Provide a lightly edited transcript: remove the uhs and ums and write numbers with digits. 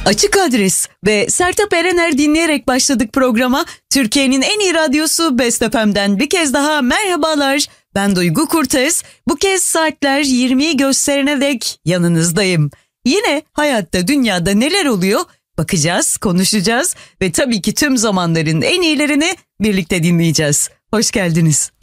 Açık Adres ve Sertab Erener dinleyerek başladık programa. Türkiye'nin en iyi radyosu Best FM'den bir kez daha merhabalar. Ben Duygu Kurtez. Bu kez saatler 20'yi gösterene dek yanınızdayım. Yine hayatta, dünyada neler oluyor? Bakacağız, konuşacağız ve tabii ki tüm zamanların en iyilerini birlikte dinleyeceğiz. Hoş geldiniz.